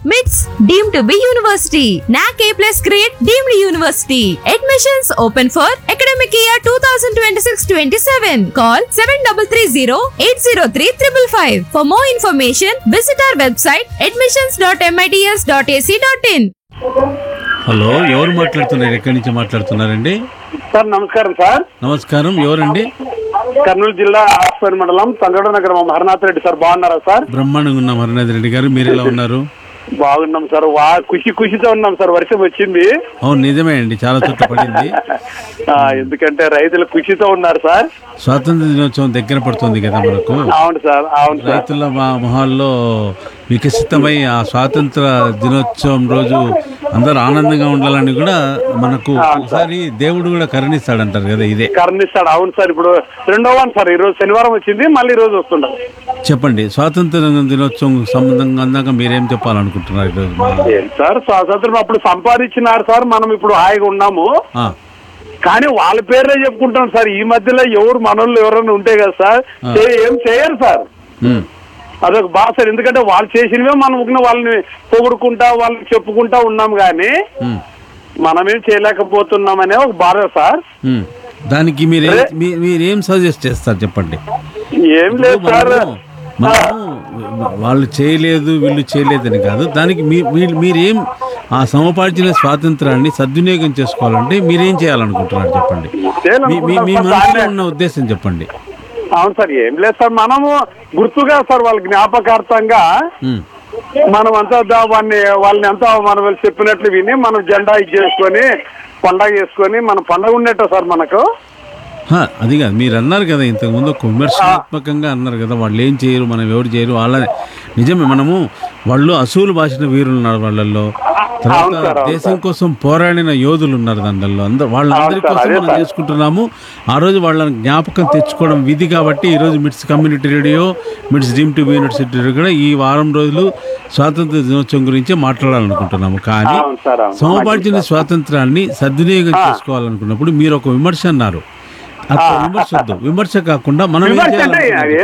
MITS deemed to be university. NAC A+ grade deemed university. Admissions open for academic year 2026-27. Call 7330-803-555. For more information, visit our website admissions.mits.ac.in. Hello, ఎవరు మాట్లాడుతున్నారు? ఎక్కడి నుంచి మాట్లాడుతున్నారండి? Sir నమస్కారం sir. నమస్కారం, ఎవరండి? కర్నూలు జిల్లా ఆస్పేట్ మండలం తంగడ నగరం హరనాథ్ రెడ్డి సార్. బాగున్నారా సార్? బ్రహ్మాండంగా ఉన్నాం హరనాథ్ రెడ్డి గారు, మీరు ఎలా ఉన్నారు? బాగున్నాం సార్. ఖుషితో ఉన్నాం సార్. వర్షం వచ్చింది. అవును, నిజమే అండి, చాలా చోట్ల పడింది. ఎందుకంటే రైతులు ఖుషితో ఉన్నారు సార్. స్వాతంత్ర దినోత్సవం దగ్గర పడుతుంది కదా మనకు. అవును సార్, అవును సార్. రైతుల మొహాల్లో వికసితమై ఆ స్వాతంత్ర దినోత్సవం రోజు అందరూ ఆనందంగా ఉండాలని కూడా మనకు ఒకసారి దేవుడు కూడా కరుణిస్తాడంటారు కదా, ఇదే కరుణిస్తాడు. అవును సార్. ఇప్పుడు రెండో వన్ సార్. ఈ రోజు శనివారం వచ్చింది, మళ్ళీ ఈ రోజు వస్తుండదు. చెప్పండి, స్వాతంత్ర దినోత్సవం సంబంధంగా అందాక మీరేం చెప్పాలనుకుంటున్నారు ఈరోజు? సార్, స్వాతంత్రం అప్పుడు సంపాదించినారు సార్. మనం ఇప్పుడు హాయిగా ఉన్నాము, కానీ వాళ్ళ పేర్లే చెప్పుకుంటాం సార్. ఈ మధ్యలో ఎవరు మనోళ్ళు ఎవరైనా ఉంటే కదా సార్, ఏం చేయరు సార్. అదొక బాధ సార్. ఎందుకంటే వాళ్ళు చేసినవే మనం వాళ్ళని పొగుడుకుంటా వాళ్ళని చెప్పుకుంటా ఉన్నాం, కానీ మనమేం చేయలేకపోతున్నామనే ఒక బాధ సార్. దానికి మీరేం సజెస్ట్ చేస్తారు చెప్పండి? ఏం లేదు సార్, వాళ్ళు చేయలేదు వీళ్ళు చేయలేదని కాదు, దానికి మీరేం ఆ సమపార్చిన స్వాతంత్రాన్ని సద్వినియోగం చేసుకోవాలంటే మీరేం చేయాలనుకుంటున్నారు చెప్పండి? మీ మనసులో ఉన్న ఉద్దేశం చెప్పండి. అవును సార్. ఏం లేదు సార్, మనము గుర్తుగా సార్ వాళ్ళ జ్ఞాపకార్థంగా మనం అంతా వాళ్ళని అంతా మనం చెప్పినట్లు విని మనం జెండా చేసుకొని పండగ చేసుకొని మన పండగ ఉండేట సార్ మనకు. అది కాదు, మీరు అన్నారు కదా ఇంతకుముందు ఒక విమర్శనాత్మకంగా అన్నారు కదా, వాళ్ళు ఏం చేయరు మనం ఎవరు చేయరు వాళ్ళని. నిజమే, మనము వాళ్ళు అసూలు భాషన వీరులు ఉన్నారు వాళ్ళల్లో, తర్వాత దేశం కోసం పోరాడిన యోధులు ఉన్నారు దాంట్లో. వాళ్ళందరి కోసం మనం చేసుకుంటున్నాము. ఆ రోజు వాళ్ళని జ్ఞాపకం తెచ్చుకోవడం విధి కాబట్టి ఈరోజు మిట్స్ కమ్యూనిటీ రేడియో, మిట్స్ డీమ్ టు బి యూనివర్సిటీ కూడా ఈ వారం రోజులు స్వాతంత్ర దినోత్సవం గురించి మాట్లాడాలనుకుంటున్నాము. కానీ సమపార్చిన స్వాతంత్రాన్ని సద్వినియోగం చేసుకోవాలనుకున్నప్పుడు మీరు ఒక విమర్శ అన్నారు. అట్లా విమర్శ వద్దు. విమర్శ కాకుండా మనం ఏం చేయాలి?